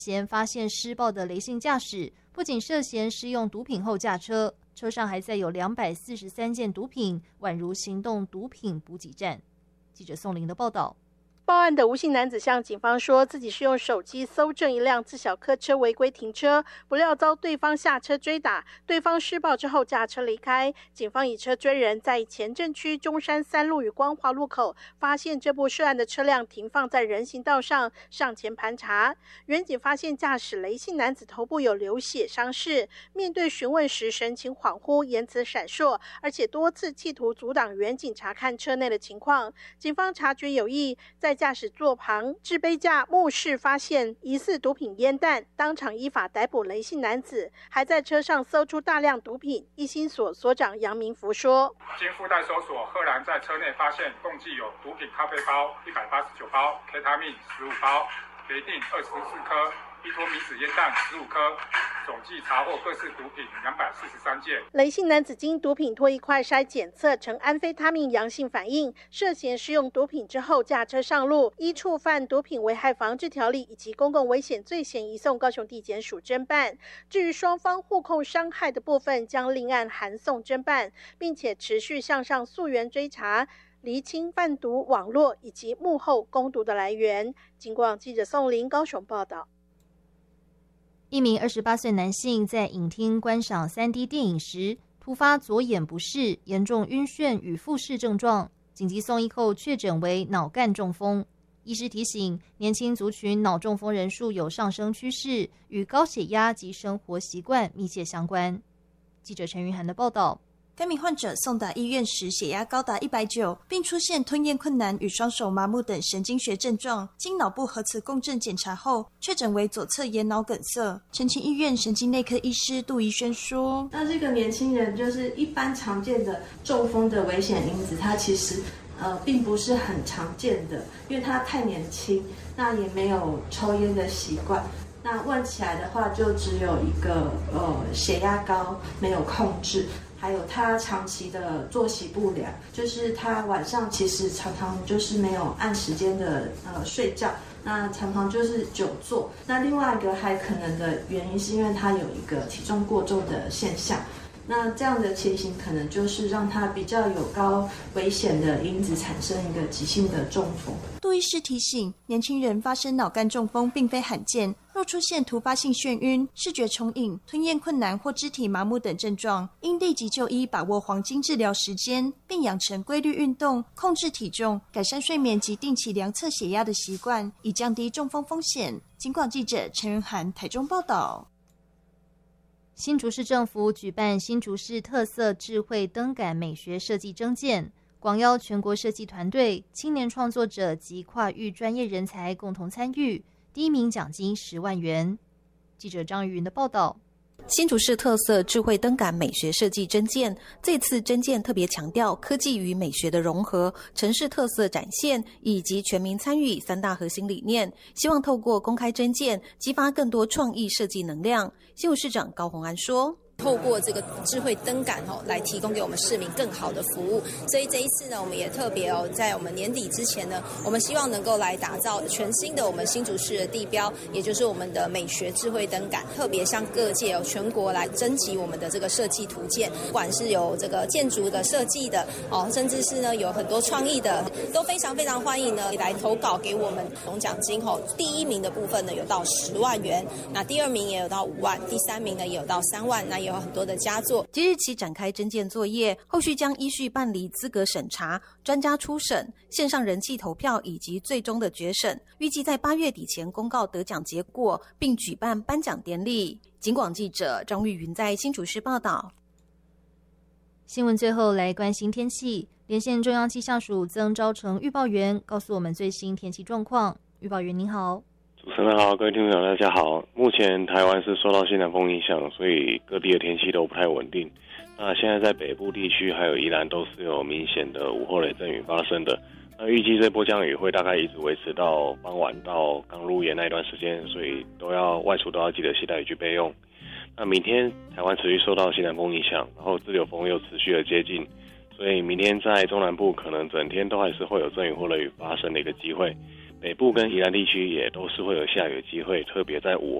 嫌发现施暴的雷姓驾驶不仅涉嫌施用毒品后驾车，车上还载有243件毒品，宛如行动毒品补给站。记者宋玲的报道。 报案的吴姓男子向警方说，自己是用手机搜证一辆自小客车违规停车，不料遭对方下车追打，对方施暴之后驾车离开。警方以车追人，在前镇区中山3路与光华路口发现这部涉案的车辆停放在人行道上，上前盘查。员警发现驾驶雷姓男子头部有流血伤势，面对询问时神情恍惚，言辞闪烁，而且多次企图阻挡员警查看车内的情况。警方察觉有异，在驾驶座旁置杯架目视发现疑似毒品烟弹，当场依法逮捕雷姓男子，还在车上搜出大量毒品。一心所所长杨明福说， 经附带搜索，赫然在车内发现共计有毒品咖啡包189包、K 他命15包、雷定24颗、依托米子烟弹15颗，总计查获各式毒品243件。 雷姓男子经毒品唾液快筛检测呈安非他命阳性反应，涉嫌施用毒品之后驾车上路，依触犯毒品危害防治条例以及公共危险罪嫌移送高雄地检署侦办。至于双方互控伤害的部分，将另案函送侦办，并且持续向上溯源追查，厘清贩毒网络以及幕后供毒的来源。警广记者宋玲高雄报道。 一名28岁男性在影厅观赏 3D 电影时，突发左眼不适，严重晕眩与复视症状，紧急送医后确诊为脑干中风。医师提醒，年轻族群脑中风人数有上升趋势，与高血压及生活习惯密切相关。记者陈云涵的报道。 该名患者送达医院时血压高达190，并出现吞咽困难与双手麻木等神经学症状。经脑部核磁共振检查后，确诊为左侧眼脑梗塞。澄清医院神经内科医师杜怡轩说：“ 那这个年轻人就是一般常见的中风的危险因子，它其实并不是很常见的，因为他太年轻，那也没有抽烟的习惯。那问起来的话，就只有一个血压高没有控制。”还有他长期的作息不良，就是他晚上其实常常就是没有按时间的睡觉，那常常就是久坐。那另外一个还可能的原因是因为他有一个体重过重的现象。那这样的情形可能就是让他比较有高危险的因子产生一个急性的中风。 杜医师提醒，年轻人发生脑干中风并非罕见，若出现突发性眩晕、视觉重影、吞咽困难或肢体麻木等症状，应立即就医，把握黄金治疗时间，并养成规律运动、控制体重、改善睡眠及定期量测血压的习惯，以降低中风风险。警广记者陈云涵台中报道。 新竹市政府举办新竹市特色智慧灯杆美学设计征件，广邀全国设计团队、青年创作者及跨域专业人才共同参与，第一名奖金10万元。记者张玉云的报道。 新竹市特色智慧灯杆美学设计征件，这次征件特别强调科技与美学的融合、城市特色展现以及全民参与3大核心理念，希望透过公开征件激发更多创意设计能量。新竹市长高虹安说， 透过这个智慧灯杆来提供给我们市民更好的服务，所以这一次呢，我们也特别在我们年底之前呢，我们希望能够来打造全新的我们新竹市的地标，也就是我们的美学智慧灯杆，特别向各界全国来征集我们的这个设计图鉴，不管是有这个建筑的设计的甚至是呢有很多创意的，都非常非常欢迎呢来投稿给我们。总奖金第一名的部分呢有到10万元，那第2名也有到5万，第3名呢也有到3万，那有很多的佳作。 即日起展开征件作业，后续将依序办理资格审查、专家初审、线上人气投票以及最终的决审，预计在8月底前公告得奖结果，并举办颁奖典礼。警广记者张玉云在新竹市报道。 新闻最后来关心天气，连线中央气象署曾昭成预报员告诉我们最新天气状况。预报员您好。 主持人好，各位听众大家好。目前台湾是受到西南风影响，所以各地的天气都不太稳定。那现在在北部地区还有宜兰都是有明显的午后雷阵雨发生的。那预计这波降雨会大概一直维持到傍晚到刚入夜那一段时间，所以外出都要记得携带雨具备用。那明天台湾持续受到西南风影响，然后支流风又持续的接近，所以明天在中南部可能整天都还是会有阵雨或雷雨发生的一个机会。 北部跟宜兰地区也都是会有下雨机会，特别在午